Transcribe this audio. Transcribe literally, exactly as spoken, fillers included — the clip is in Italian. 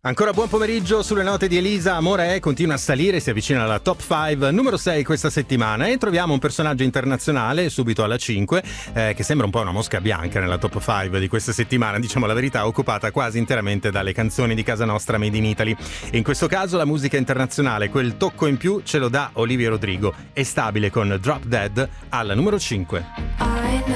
Ancora buon pomeriggio sulle note di Elisa. Amore è continua a salire, si avvicina alla top cinque, numero sei questa settimana, e troviamo un personaggio internazionale subito alla cinque, eh, che sembra un po' una mosca bianca nella top cinque di questa settimana, diciamo la verità, occupata quasi interamente dalle canzoni di casa nostra made in Italy. In questo caso la musica internazionale, quel tocco in più ce lo dà Olivia Rodrigo, è stabile con Drop Dead alla numero cinque. I know